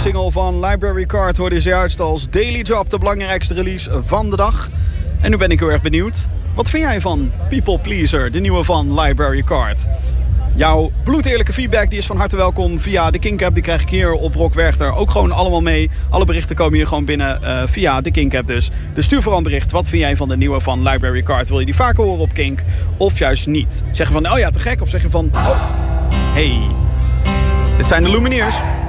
single van Library Card hoorde je zojuist als Daily Job, de belangrijkste release van de dag. En nu ben ik heel erg benieuwd. Wat vind jij van People Pleaser, de nieuwe van Library Card? Jouw bloedeerlijke feedback die is van harte welkom via de Kink App. Die krijg ik hier op Rock Werchter ook gewoon allemaal mee. Alle berichten komen hier gewoon binnen via de Kink App dus. Dus stuur vooral een bericht. Wat vind jij van de nieuwe van Library Card? Wil je die vaker horen op Kink of juist niet? Zeg je van, oh ja, te gek? Of zeg je van, oh, hey, dit zijn de Lumineers.